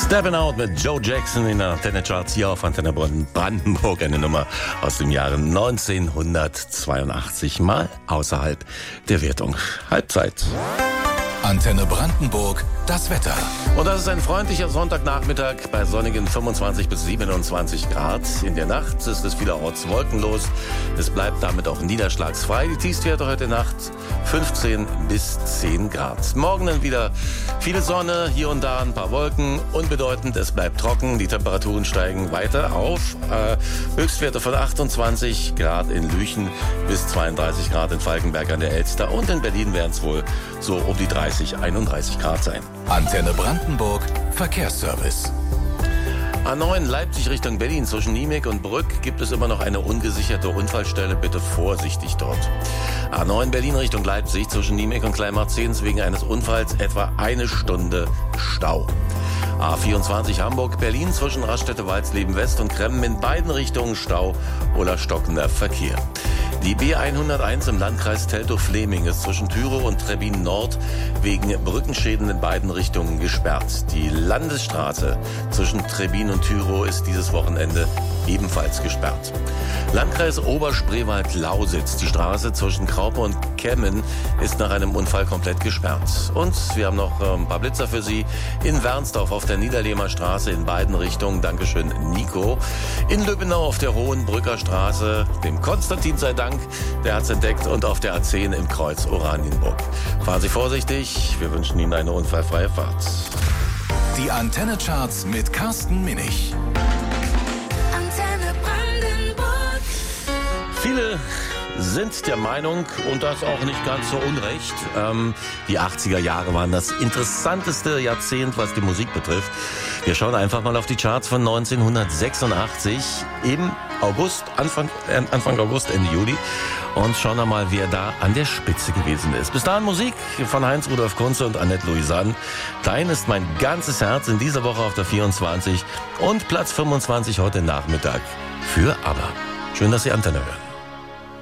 Steppin' Out mit Joe Jackson in der Antenne Charts hier auf Antenne Brandenburg. Eine Nummer aus dem Jahre 1982, mal außerhalb der Wertung. Halbzeit. Antenne Brandenburg, das Wetter. Und das ist ein freundlicher Sonntagnachmittag bei sonnigen 25 bis 27 Grad. In der Nacht ist es vielerorts wolkenlos. Es bleibt damit auch niederschlagsfrei. Die Tiefstwerte heute Nacht 15 bis 10 Grad. Morgen dann wieder viele Sonne, hier und da ein paar Wolken. Unbedeutend, es bleibt trocken. Die Temperaturen steigen weiter auf. Höchstwerte von 28 Grad in Lüchen bis 32 Grad in Falkenberg an der Elster. Und in Berlin werden es wohl so um die 31 Grad sein. Antenne Brandenburg, Verkehrsservice. A9 Leipzig Richtung Berlin zwischen Niemek und Brück gibt es immer noch eine ungesicherte Unfallstelle. Bitte vorsichtig dort. A9 Berlin Richtung Leipzig zwischen Niemek und Kleinmarzens wegen eines Unfalls etwa eine Stunde Stau. A24 Hamburg-Berlin zwischen Raststätte-Walsleben West und Kremmen in beiden Richtungen Stau oder stockender Verkehr. Die B101 im Landkreis Teltow-Fleming ist zwischen Tyrow und Trebbin Nord wegen Brückenschäden in beiden Richtungen gesperrt. Die Landesstraße zwischen Trebbin und Tyrow ist dieses Wochenende ebenfalls gesperrt. Landkreis Oberspreewald-Lausitz. Die Straße zwischen Kraupe und Kemmen ist nach einem Unfall komplett gesperrt. Und wir haben noch ein paar Blitzer für Sie. In Wernsdorf auf der Niederlehmer Straße in beiden Richtungen. Dankeschön, Nico. In Lübbenau auf der Hohenbrücker Straße. Dem Konstantin sei Dank, der hat's entdeckt. Und auf der A10 im Kreuz Oranienburg. Fahren Sie vorsichtig. Wir wünschen Ihnen eine unfallfreie Fahrt. Die Antenne Charts mit Carsten Minich. Viele sind der Meinung, und das auch nicht ganz so unrecht, die 80er Jahre waren das interessanteste Jahrzehnt, was die Musik betrifft. Wir schauen einfach mal auf die Charts von 1986 im August, Anfang August, Ende Juli, und schauen mal, wer da an der Spitze gewesen ist. Bis dahin Musik von Heinz-Rudolf Kunze und Annette Louisanne. Dein ist mein ganzes Herz in dieser Woche auf der 24 und Platz 25 heute Nachmittag für ABBA. Schön, dass Sie Antenne hören.